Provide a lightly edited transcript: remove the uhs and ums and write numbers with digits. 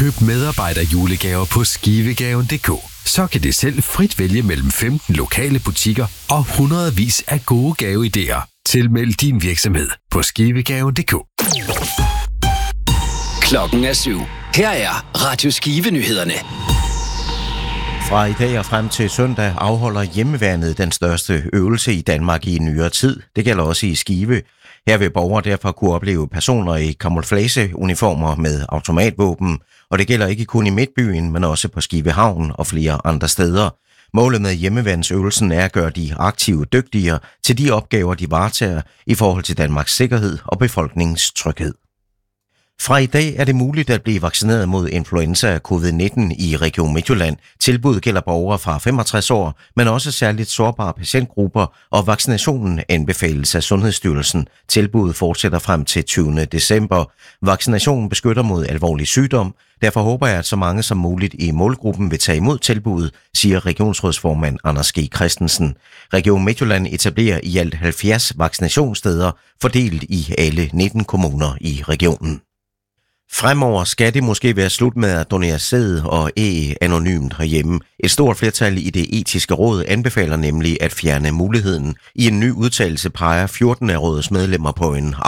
Køb medarbejderjulegaver på skivegaven.dk. Så kan det selv frit vælge mellem 15 lokale butikker og hundredvis af gode gaveidéer. Tilmeld din virksomhed på skivegaven.dk. Klokken er 7. Her er Radio Skive-nyhederne. Fra i dag og frem til søndag afholder Hjemmeværnet den største øvelse i Danmark i nyere tid. Det gælder også i Skive. Her vil borgere derfor kunne opleve personer i camouflageuniformer med automatvåben, og det gælder ikke kun i Midtbyen, men også på Skive Havn og flere andre steder. Målet med hjemmeværnsøvelsen er at gøre de aktive dygtigere til de opgaver, de varetager i forhold til Danmarks sikkerhed og befolkningens tryghed. Fra i dag er det muligt at blive vaccineret mod influenza af covid-19 i Region Midtjylland. Tilbuddet gælder borgere fra 65 år, men også særligt sårbare patientgrupper, og vaccinationen anbefales af Sundhedsstyrelsen. Tilbuddet fortsætter frem til 20. december. Vaccinationen beskytter mod alvorlig sygdom. Derfor håber jeg, at så mange som muligt i målgruppen vil tage imod tilbuddet, siger regionsrådsformand Anders G. Christensen. Region Midtjylland etablerer i alt 70 vaccinationssteder, fordelt i alle 19 kommuner i regionen. Fremover skal det måske være slut med at donere sæd og æg anonymt herhjemme. Et stort flertal i det etiske råd anbefaler nemlig at fjerne muligheden. I en ny udtalelse peger 14 af rådets medlemmer på en